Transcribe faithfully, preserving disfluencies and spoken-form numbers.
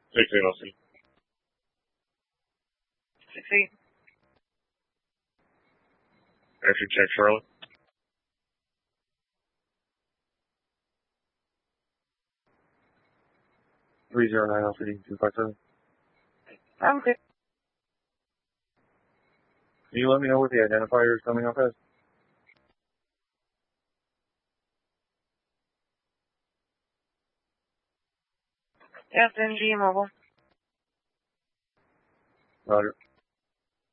sixteen, I'll see. sixteen. Actually, check Charlotte. three zero nine L C D two five seven. Okay. Can you let me know what the identifier is coming up as? F N G mobile. Roger.